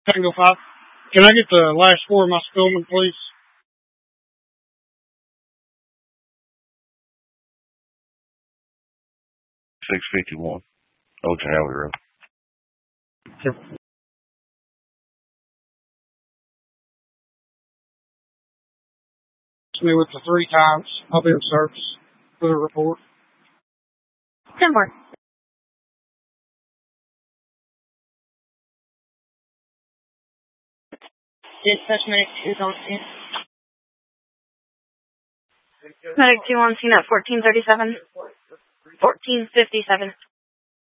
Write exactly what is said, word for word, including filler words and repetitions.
Tango five. Can I get the last four of my Spillman, please? six fifty-one. Old Alley Road. Sure. Me with the three times. I'll be in service for the report. ten four. Dispatch medic is on scene. Medic two on scene at fourteen thirty-seven. fourteen fifty-seven.